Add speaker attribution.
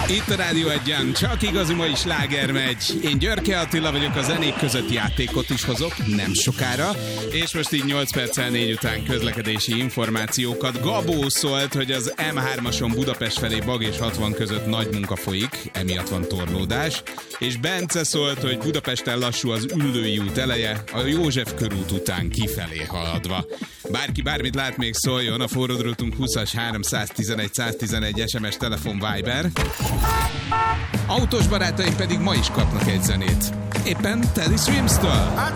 Speaker 1: Itt a Rádió Egyen, csak igazi mai sláger megy. Én Györke Attila vagyok, a zenék között játékot is hozok, nem sokára. És most így 8 perccel 4 után közlekedési információkat. Gabó szólt, hogy az M3-ason Budapest felé Bag és 60 között nagy munka folyik, emiatt van torlódás. És Bence szólt, hogy Budapesten lassú az Üllői út eleje, a József körút után kifelé haladva. Bárki bármit lát, még szóljon, a forródrótunk 20-as 311 111 SMS telefon Viber. Autós barátaim pedig ma is kapnak egy zenét. Éppen Teddy Swims-től.